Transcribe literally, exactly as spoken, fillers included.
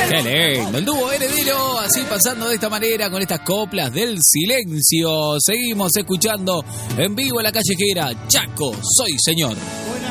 Qué lindo, el dúo heredero, así pasando de esta manera con estas coplas del silencio. Seguimos escuchando en vivo en la callejera. Chaco, soy señor.